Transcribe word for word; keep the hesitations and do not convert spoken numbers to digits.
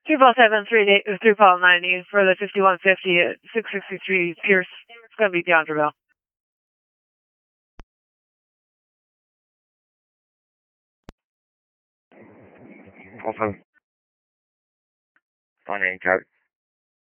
Three ball seven, three eight, three ball ninety for the fifty-one fifty at six sixty-three Pierce. It's going to be Deandra Bell. Awesome. Finding code.